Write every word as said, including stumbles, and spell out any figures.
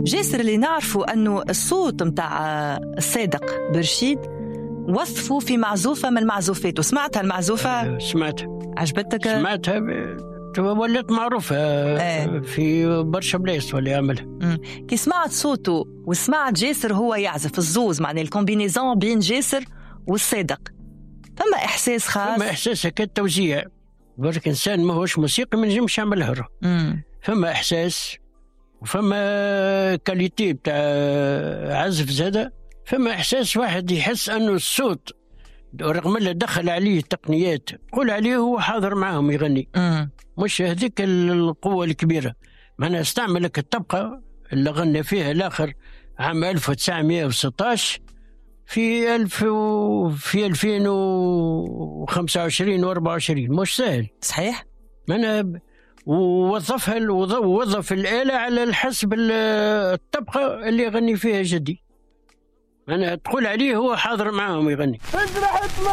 جاسر اللي نعرفوا أنه الصوت متاع الصادق برشيد وصفوا في معزوفة من المعزوفات، وسمعتها المعزوفة؟ سمعتها. عجبتك؟ سمعتها ولات معروفة ايه؟ في برشا بلايص ولا يعملها. كي سمعت صوته وسمعت جاسر هو يعزف الزوز، معنى الكومبينيزون بين جاسر والصادق، فما إحساس خاص؟ فما إحساس هكا التوزيع، برك إنسان ما هوش موسيقي ما نجمش يعملها. فما إحساس وفما كاليتي بتاع عزف زادة، فما إحساس واحد يحس أنه الصوت رغم اللي دخل عليه تقنيات قول عليه هو حاضر معهم يغني. مم. مش هذيك القوة الكبيرة، معناها استعملك الطبقة اللي غنى فيها الآخر عام ألف وتسعمائة وستة عشر في ألف و... في ألفين وخمسة وعشرين وأربعة وعشرين، مش سهل. صحيح. معناها ووظفها ووظف الآلة على الحسب الطبقة اللي يغني فيها جدي، معناها تقول عليه هو حاضر معهم يغني.